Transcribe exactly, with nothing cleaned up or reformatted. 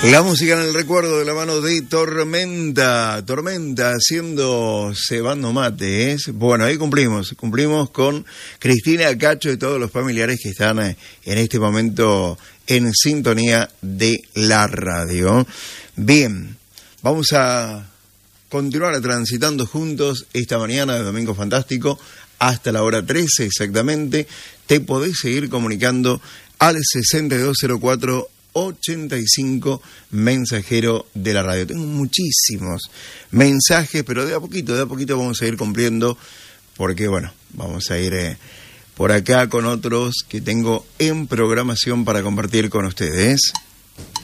La música en el recuerdo de la mano de Tormenta. Tormenta haciendo cebando mate, ¿eh? Bueno, ahí cumplimos. Cumplimos con Cristina, Cacho y todos los familiares que están en este momento en sintonía de la radio. Bien, vamos a continuar transitando juntos esta mañana de Domingo Fantástico hasta la hora trece exactamente. Te podés seguir comunicando al sesenta y dos cero cuatro ochenta y cinco, mensajero de la radio. Tengo muchísimos mensajes, pero de a poquito, de a poquito vamos a ir cumpliendo, porque bueno, vamos a ir eh, por acá con otros que tengo en programación para compartir con ustedes.